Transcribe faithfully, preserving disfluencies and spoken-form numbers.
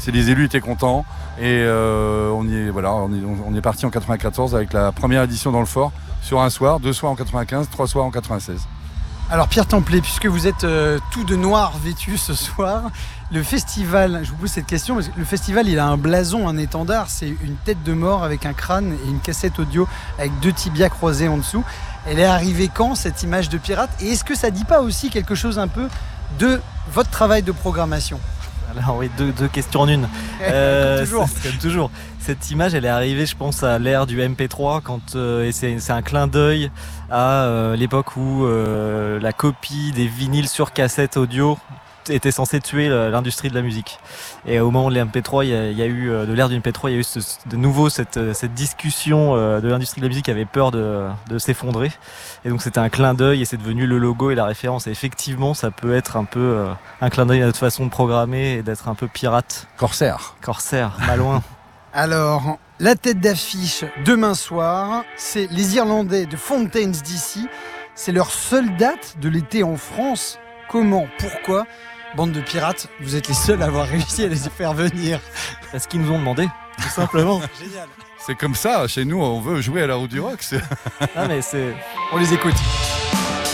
c'est les élus étaient contents et euh, on, y est, voilà, on, est, on est parti en quatre-vingt-quatorze avec la première édition dans le fort sur un soir, deux soirs en quatre-vingt-quinze, trois soirs en quatre-vingt-seize. Alors Pierre Templet, puisque vous êtes euh, tout de noir vêtu ce soir, le festival, je vous pose cette question, parce que le festival il a un blason, un étendard, c'est une tête de mort avec un crâne et une cassette audio avec deux tibias croisés en dessous. Elle est arrivée quand cette image de pirate? Et est-ce que ça dit pas aussi quelque chose un peu de votre travail de programmation? Alors oui, deux, deux questions en une. Euh, comme toujours. C'est, comme toujours. Cette image, elle est arrivée, je pense, à l'ère du M P trois, quand, euh, et c'est, c'est un clin d'œil à euh, l'époque où euh, la copie des vinyles sur cassette audio était censée tuer l'industrie de la musique. Et au moment de l'M P trois, il y a, il y a eu, de l'ère du M P trois, il y a eu ce, de nouveau cette, cette discussion de l'industrie de la musique qui avait peur de, de s'effondrer. Et donc c'était un clin d'œil et c'est devenu le logo et la référence. Et effectivement, ça peut être un peu euh, un clin d'œil à notre façon de programmer et d'être un peu pirate. Corsaire. Corsaire, malouin. Alors, la tête d'affiche demain soir, c'est les Irlandais de Fountains D C. C'est leur seule date de l'été en France. Comment? Pourquoi? Bande de pirates, vous êtes les seuls à avoir réussi à les faire venir. Parce qu'ils nous ont demandé, tout simplement. Génial. C'est comme ça, chez nous, on veut jouer à la roue du rock. C'est... Ah mais c'est... On les écoute.